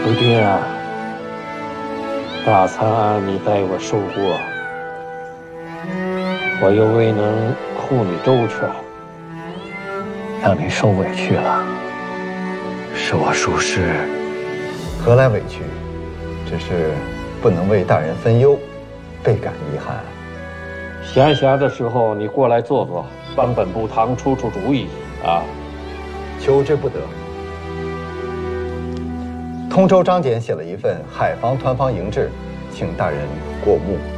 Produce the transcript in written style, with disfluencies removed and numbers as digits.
夫君啊，大餐你代我受过，我又未能护你周全，让你受委屈了，是我疏失。 何来委屈？只是不能为大人分忧，倍感遗憾。 闲暇的时候你过来坐坐，帮本部堂出出主意啊。 求之不得。通州张简写了一份海防团防营制，请大人过目。